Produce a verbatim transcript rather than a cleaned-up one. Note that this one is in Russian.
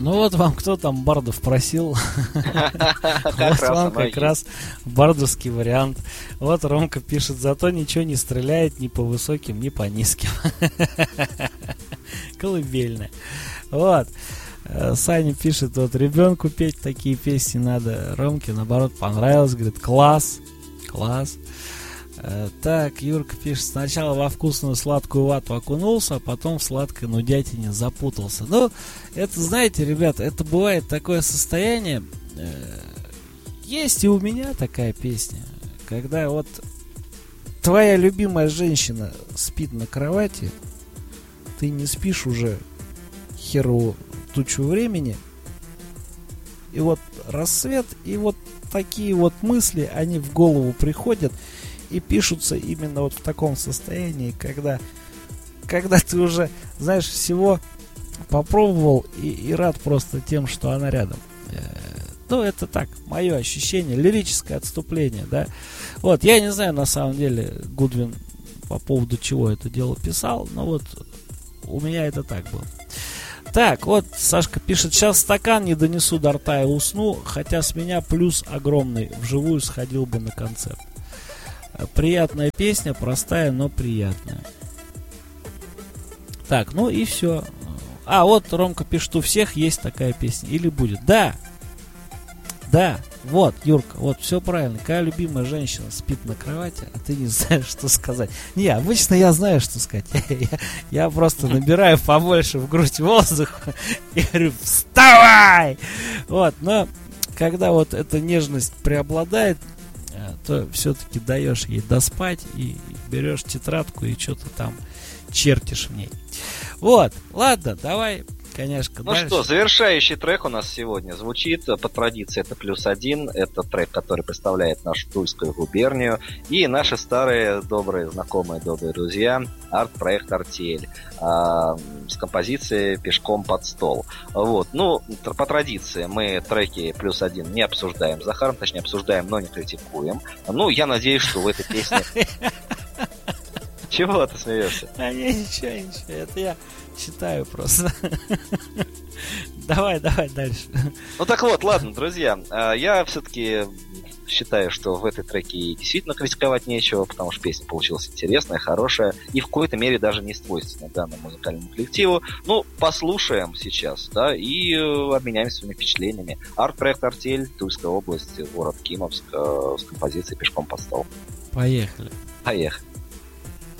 Ну вот вам кто там Бардов просил. Вот вам как раз бардовский вариант. Вот Ромка пишет: зато ничего не стреляет ни по высоким, ни по низким. Колыбельная. Вот. Саня пишет: вот ребенку петь такие песни надо. Ромке, наоборот, понравилось. Говорит: класс, класс. Так, Юрка пишет: сначала во вкусную сладкую вату окунулся, а потом в сладкой нудятине запутался. Ну, это, знаете, ребята, это бывает такое состояние. Есть и у меня такая песня, когда вот твоя любимая женщина спит на кровати, ты не спишь уже херу тучу времени, и вот рассвет, и вот такие вот мысли, они в голову приходят и пишутся именно вот в таком состоянии, когда, когда ты уже, знаешь, всего попробовал и, и рад просто тем, что она рядом. Ну, это так, мое ощущение, лирическое отступление, да. Вот, я не знаю, на самом деле, Гудвин по поводу чего это дело писал, но вот у меня это так было. Так, вот Сашка пишет: сейчас стакан не донесу до рта и усну, хотя с меня плюс огромный, вживую сходил бы на концерт. Приятная песня, простая, но приятная. Так, ну и все. А, вот Ромка пишет: у всех есть такая песня. Или будет. Да. Да. Вот, Юрка, вот все правильно. Когда любимая женщина спит на кровати, а ты не знаешь, что сказать. Не, обычно я знаю, что сказать. Я, я просто набираю побольше в грудь воздуха и говорю: вставай! Вот, но когда вот эта нежность преобладает, то все-таки даешь ей доспать и берешь тетрадку и что-то там чертишь в ней. Вот, ладно, давай, конечно, ну дальше. Что, завершающий трек у нас сегодня звучит. По традиции это плюс один. Это трек, который представляет нашу Тульскую губернию и наши старые, добрые, знакомые, добрые друзья арт-проект «Артель» а, с композицией «Пешком под стол». Вот. Ну, по традиции мы треки плюс один не обсуждаем с Захаром, точнее обсуждаем, но не критикуем. Ну, я надеюсь, что в этой песне... Чего ты смеешься? А я ничего, ничего, это я читаю просто. Давай, давай дальше. Ну так вот, ладно, друзья, я все-таки считаю, что в этой треке действительно критиковать нечего, потому что песня получилась интересная, хорошая и в какой-то мере даже не свойственная данному музыкальному коллективу. Ну, послушаем сейчас, да, и обменяемся своими впечатлениями. Арт-проект «Артель», Тульская область, город Кимовск, с композицией «Пешком под стол». Поехали. Поехали.